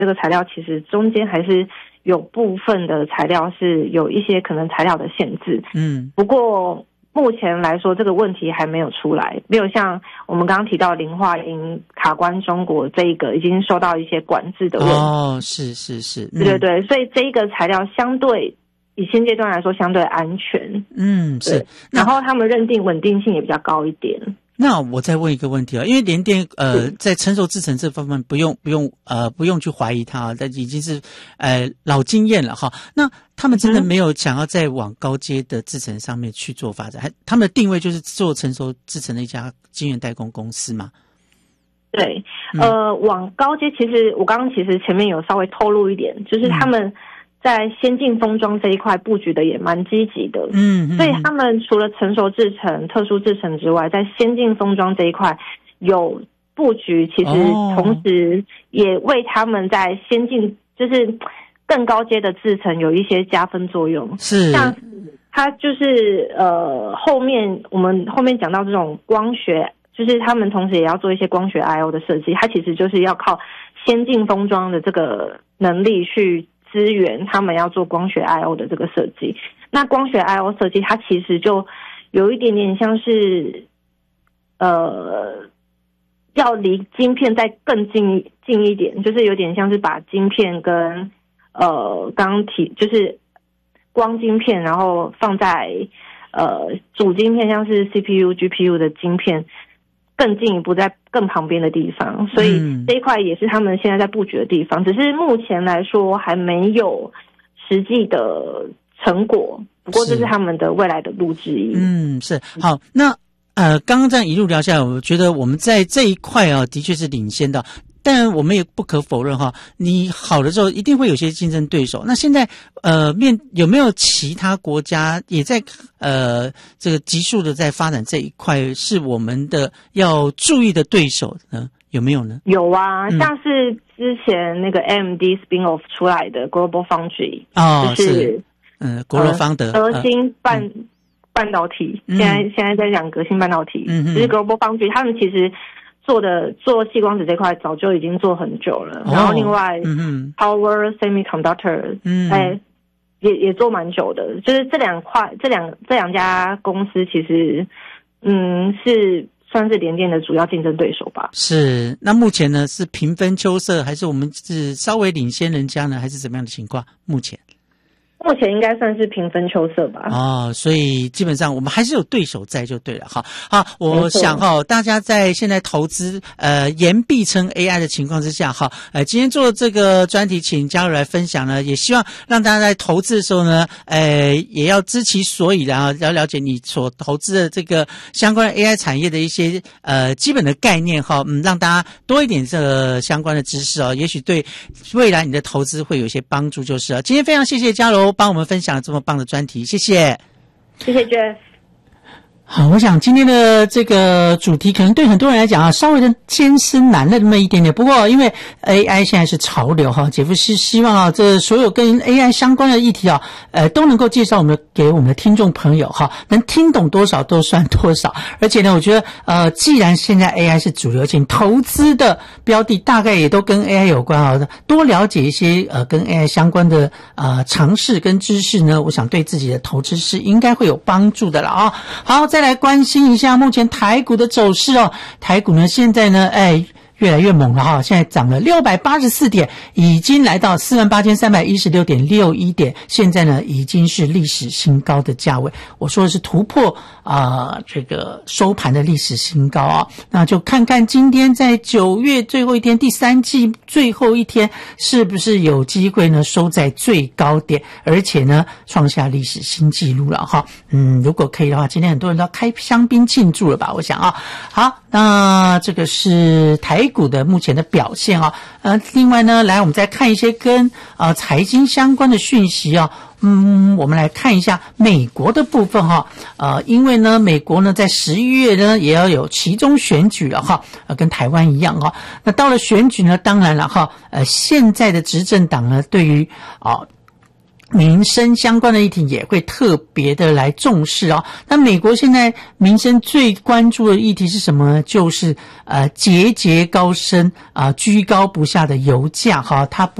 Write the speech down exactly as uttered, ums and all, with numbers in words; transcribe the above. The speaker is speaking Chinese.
这个材料其实中间还是有部分的材料是有一些可能材料的限制。嗯，不过目前来说这个问题还没有出来，没有像我们刚刚提到磷化银卡关中国这一个已经受到一些管制的问题。 哦，是是是，嗯、对对对，所以这一个材料相对以现阶段来说相对安全。 嗯，是。 然后他们认定稳定性也比较高一点。 那我再问一个问题啊，因为联电呃在成熟制程这方面不用不用呃不用去怀疑它，但已经是呃老经验了哈。那他们真的没有想要再往高阶的制程上面去做发展，还他们的定位就是做成熟制程的一家晶圆代工公司嘛？ 对，呃，往高阶其实我刚刚其实前面有稍微透露一点，就是他们在先进封装这一块布局的也蛮积极的，嗯，所以他们除了成熟制程、特殊制程之外，在先进封装这一块有布局，其实同时也为他们在先进就是更高阶的制程有一些加分作用。 是， 像它就是呃后面我们后面讲到这种光学，就是他们同时也要做一些光学 I O 的设计，它其实就是要靠先进封装的这个能力去资源他们要做光学 I O 的这个设计。那光学 I O 设计它其实就有一点点像是呃要离晶片再更近近一点，就是有点像是把晶片跟呃刚刚提就是光晶片，然后放在呃主晶片，像是 C P U、G P U 的晶片更进一步在更旁边的地方，所以这一块也是他们现在在布局的地方，只是目前来说还没有实际的成果，不过这是他们的未来的路之一。 嗯，是。好，那呃刚刚这样一路聊下来，我觉得我们在这一块啊的确是领先的，但我们也不可否认哈，你好的时候一定会有些竞争对手。那现在呃面有没有其他国家也在呃这个急速的在发展这一块，是我们的要注意的对手呢？有没有呢？ 有啊，嗯、像是之前那个 A M D spin off 出来的 Global Foundry， 哦， 就是嗯，国罗方德核心半、嗯、半导体，现在、嗯、现在在讲革新半导体，嗯，就是 Global Foundry， 他们其实做的做矽光子这块早就已经做很久了，哦、然后另外、嗯、Power Semiconductor， 嗯，哎，也也做蛮久的，就是这两块这两这两家公司其实，嗯，是算是联电的主要竞争对手吧。 是，那目前呢是平分秋色，还是我们是稍微领先人家呢，还是怎么样的情况？目前？ 目前应该算是平分秋色吧。 哦，所以基本上我们还是有对手在就对了。好，好，我想哈，大家在现在投资呃言必称 A I 的情况之下，哈，呃，今天做这个专题，请嘉如来分享呢，也希望让大家在投资的时候呢，呃，也要知其所以，然后要了解你所投资的这个相关的 A I 产业的一些呃基本的概念哈，嗯，让大家多一点这个相关的知识哦，也许对未来你的投资会有一些帮助，就是了。今天非常谢谢嘉柔帮我们分享了这么棒的专题，谢谢， 谢谢 Jeff。 好，我想今天的这个主题可能对很多人来讲啊，稍微的艰深难了那么一点点。不过因为 A I 现在是潮流哈，姐夫是希望啊，这所有跟 A I 相关的议题啊，呃，都能够介绍我们给我们的听众朋友哈，能听懂多少都算多少。而且呢，我觉得呃，既然现在 A I 是主流，请投资的标的大概也都跟 A I 有关啊，多了解一些呃跟 A I 相关的呃常识跟知识呢，我想对自己的投资是应该会有帮助的了啊。好，再来关心一下目前台股的走势哦。台股呢现在呢哎越来越猛了哈，现在涨了六百八十四点，已经来到 四万八千三百一十六点六一 点，现在呢已经是历史新高的价位。我说的是突破啊、呃、这个收盘的历史新高啊。那就看看今天在九月最后一天，第三季最后一天，是不是有机会呢收在最高点，而且呢创下历史新纪录了哈。嗯，如果可以的话，今天很多人都要开香槟庆祝了吧，我想啊。好，那这个是台股的目前的表现啊。呃，另外呢，来我们再看一些跟呃财经相关的讯息啊。嗯，我们来看一下美国的部分哈。呃，因为呢，美国呢在十一月呢也要有期中选举了哈，呃，跟台湾一样哈。那到了选举呢，当然了哈，呃，现在的执政党呢，对于啊。呃民生相关的议题也会特别的来重视哦。那美国现在民生最关注的议题是什么呢？就是呃节节高升啊、呃、居高不下的油价哈，它